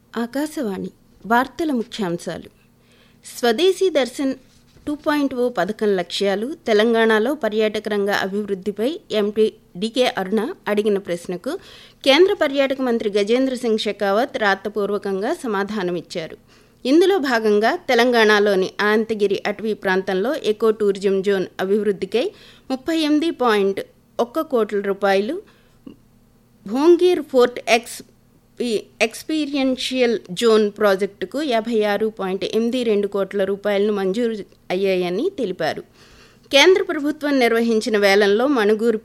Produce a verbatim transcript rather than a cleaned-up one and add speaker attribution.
Speaker 1: ఆకాశవాణి వార్తల ముఖ్యాంశాలు. స్వదేశీ దర్శన్ టూ పాయింట్ ఓ పథకం లక్ష్యాలు, తెలంగాణలో పర్యాటక రంగ అభివృద్ధిపై ఎంపీ డికే అరుణ అడిగిన ప్రశ్నకు కేంద్ర పర్యాటక మంత్రి గజేంద్ర సింగ్ షెకావత్ రాతపూర్వకంగా సమాధానమిచ్చారు. ఇందులో భాగంగా తెలంగాణలోని అనంతగిరి అటవీ ప్రాంతంలో ఎకో టూరిజం జోన్ అభివృద్ధికై ముప్పై ఎనిమిది పాయింట్ ఒక్క కోట్ల రూపాయలు, Bhongir fort X experiential zone ప్రాజెక్టుకు యాభై ఆరు పాయింట్ ఎనిమిది రెండు కోట్ల రూపాయలను మంజూరు అయ్యాయని తెలిపారు. కేంద్ర ప్రభుత్వం నిర్వహించిన వేలంలో మణుగూరు